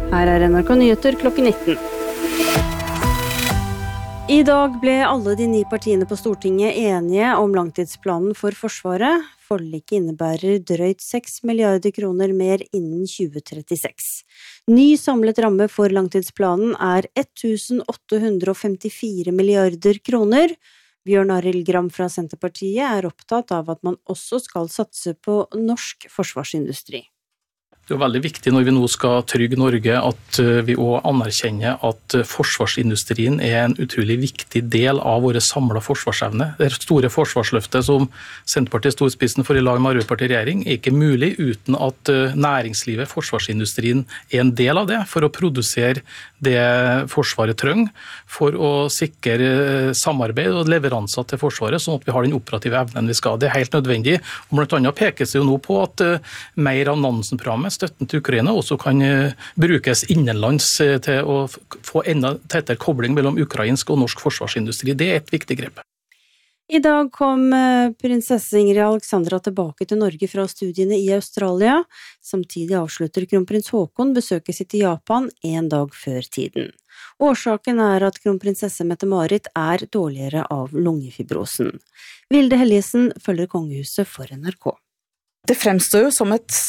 Her NRK Nyheter klokken 19. I dag ble alle de 9 partiene på Stortinget enige om langtidsplanen for Forsvaret. Forliket innebærer drøyt 6 milliarder kroner mer innen 2036. Ny samlet ramme for langtidsplanen 1854 milliarder kroner. Bjørn Arild Gram fra Senterpartiet opptatt av at man også skal satse på norsk forsvarsindustri. Det veldig viktig når vi nå skal trygge Norge at vi også anerkjenner at forsvarsindustrien en utrolig viktig del av våre samlede forsvarsevne. Det store forsvarsløftet som Senterpartiet stod i spissen for i lag med Arbeiderpartiet i regjering ikke mulig uten at næringslivet, forsvarsindustrien en del av det for å produsere det Forsvaret trenger for å sikre samarbeid og leveranser til Forsvaret, sånn at vi har den operative evnen vi skal. Det helt nødvendig. Og blant annet pekes det jo nå på at mer av Nansen-programmet, støtten til Ukraina, også kan brukes innenlands til å få enda tettere kobling mellom ukrainsk og norsk forsvarsindustri. Det et viktig grep. I dag kom prinsesse Ingrid Alexandra tilbake til Norge fra studiene i Australia. Samtidig avslutter kronprins Håkon besøket sitt i Japan en dag før tiden. Årsaken at kronprinsesse Mette-Marit dårligere av lungefibrosen. Vilde Helgesen følger kongehuset for NRK. Det fremstår jo som et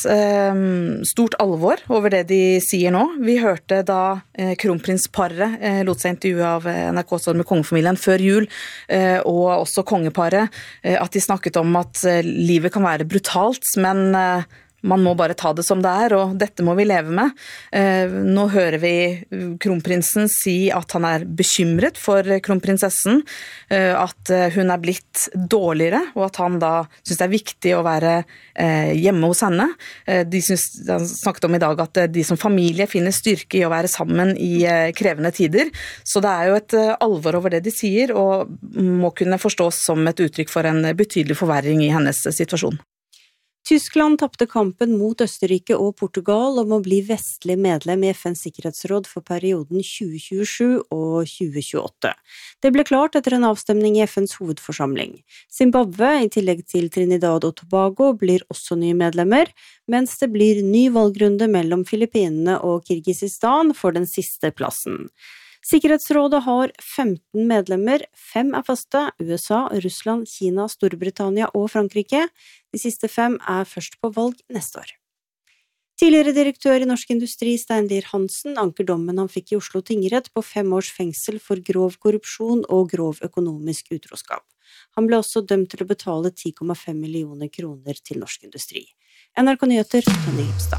stort alvor over det de sier nå. Vi hørte da kronprinsparet lot seg intervjue av NRK med kongefamilien før jul, og også kongeparet, at de snakket om at livet kan være brutalt, men man må bare ta det som det og dette må vi leve med. Nå hører vi kronprinsen si at han bekymret for kronprinsessen, at hun blitt dårligere, og at han da synes det viktig å være hjemme hos henne. Han snakket om i dag at de som familie finner styrke i å være sammen i krevende tider, så det jo et alvor over det de sier, og må kunne forstås som et uttrykk for en betydelig forverring i hennes situasjon. Tyskland tappte kampen mot Østerrike og Portugal om å bli vestlig medlem i FNs sikkerhetsråd for perioden 2027 og 2028. Det ble klart etter en avstemning i FNs hovedforsamling. Zimbabwe, i tillegg til Trinidad og Tobago, blir også nye medlemmer, mens det blir ny valgrunde mellom Filippinene og Kirgisistan for den siste plassen. Sikkerhetsrådet har 15 medlemmer, 5 faste, USA, Russland, Kina, Storbritannia og Frankrike. De siste 5 først på valg neste år. Tidligere direktør i Norsk Industri, Stein Lier Hansen, anker dommen han fikk i Oslo tingrett på 5 års fengsel for grov korrupsjon og grov økonomisk utroskap. Han ble også dømt til å betale 10,5 millioner kroner til Norsk Industri. NRK Nyheter, Tonje Hipstad.